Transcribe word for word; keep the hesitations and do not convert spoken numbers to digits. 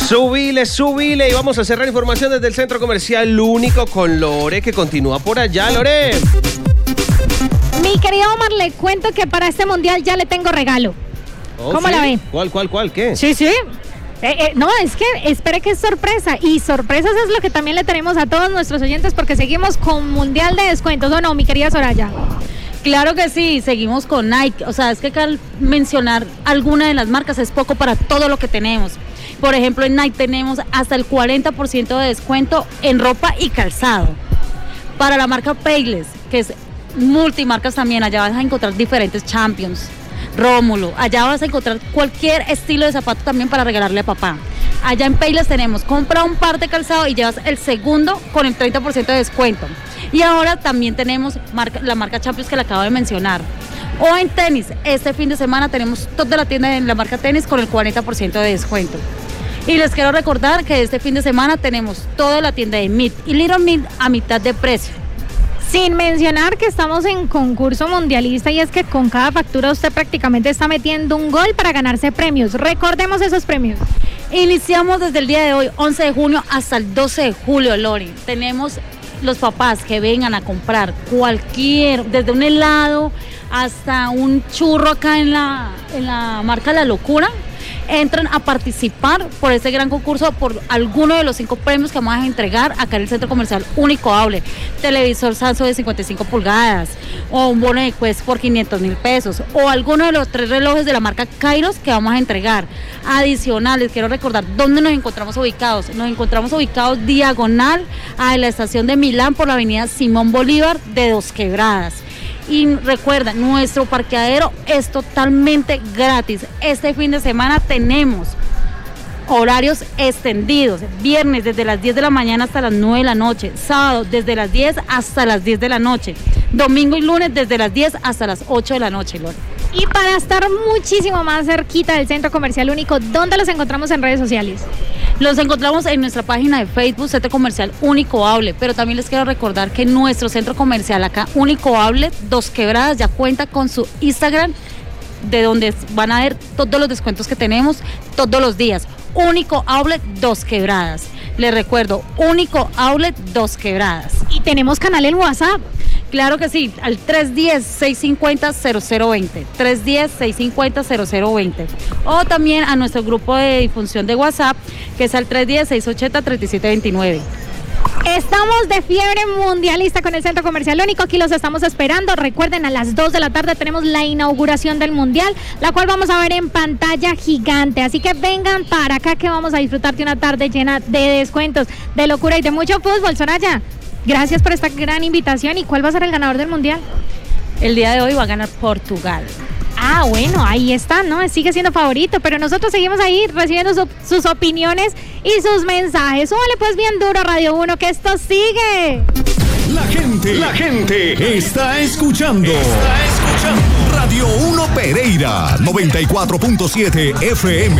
Subile, subile y vamos a cerrar información desde el centro comercial Único con Lore, que continúa por allá. Lore. Mi querido Omar, le cuento que para este mundial ya le tengo regalo. Oh, ¿Cómo ¿sí? la ve? ¿Cuál, cuál, cuál? ¿Qué? Sí, sí. Eh, eh, no, es que espere que es sorpresa. Y sorpresas es lo que también le tenemos a todos nuestros oyentes porque seguimos con mundial de descuentos, ¿o no, mi querida Soraya? Claro que sí, seguimos con Nike. O sea, es que al mencionar alguna de las marcas es poco para todo lo que tenemos. Por ejemplo, en Nike tenemos hasta el cuarenta por ciento de descuento en ropa y calzado. Para la marca Payless, que es multimarcas también, allá vas a encontrar diferentes Champions, Rómulo, allá vas a encontrar cualquier estilo de zapato también para regalarle a papá. Allá en Payless tenemos, compra un par de calzado y llevas el segundo con el treinta por ciento de descuento. Y ahora también tenemos marca, la marca Champions que le acabo de mencionar. O en tenis, este fin de semana tenemos toda la tienda en la marca tenis con el cuarenta por ciento de descuento. Y les quiero recordar que este fin de semana tenemos toda la tienda de Meet y Little Meet a mitad de precio. Sin mencionar que estamos en concurso mundialista y es que con cada factura usted prácticamente está metiendo un gol para ganarse premios. Recordemos esos premios. Iniciamos desde el día de hoy, once de junio, hasta el doce de julio, Lori. Tenemos los papás que vengan a comprar cualquier, desde un helado hasta un churro acá en la, en la marca La Locura. Entran a participar por este gran concurso por alguno de los cinco premios que vamos a entregar acá en el Centro Comercial Único Outlet. Televisor Samsung de cincuenta y cinco pulgadas, o un bono de Quest por quinientos mil pesos, o alguno de los tres relojes de la marca Kairos que vamos a entregar. Adicionales, quiero recordar dónde nos encontramos ubicados. Nos encontramos ubicados diagonal a la estación de Milán por la avenida Simón Bolívar de Dos Quebradas. Y recuerda, nuestro parqueadero es totalmente gratis. Este fin de semana tenemos horarios extendidos. Viernes desde las diez de la mañana hasta las nueve de la noche. Sábado desde las diez hasta las diez de la noche. Domingo y lunes desde las diez hasta las ocho de la noche, Lore. Y para estar muchísimo más cerquita del Centro Comercial Único, ¿dónde los encontramos en redes sociales? Los encontramos en nuestra página de Facebook, Centro Comercial Único Outlet, pero también les quiero recordar que nuestro centro comercial acá, Único Outlet, Dos Quebradas, ya cuenta con su Instagram, de donde van a ver todos los descuentos que tenemos todos los días. Único Outlet, Dos Quebradas. Les recuerdo, Único Outlet, Dos Quebradas. Y tenemos canal en WhatsApp. Claro que sí, al tres uno cero, seis cinco cero, cero cero dos cero, tres uno cero, seis cinco cero, cero cero dos cero. O también a nuestro grupo de difusión de WhatsApp, que es al tres uno cero, seis ocho cero, tres siete dos nueve. Estamos de fiebre mundialista con el Centro Comercial Único, aquí los estamos esperando. Recuerden, a las dos de la tarde tenemos la inauguración del Mundial, la cual vamos a ver en pantalla gigante. Así que vengan para acá que vamos a disfrutar de una tarde llena de descuentos, de locura y de mucho fútbol. Soraya, gracias por esta gran invitación. ¿Y cuál va a ser el ganador del Mundial? El día de hoy va a ganar Portugal. Ah, bueno, ahí está, ¿no? Sigue siendo favorito, pero nosotros seguimos ahí recibiendo su, sus opiniones y sus mensajes. Súbale pues bien duro, Radio uno, que esto sigue. La gente, la gente está escuchando. Está escuchando. Radio uno Pereira, noventa y cuatro punto siete F M.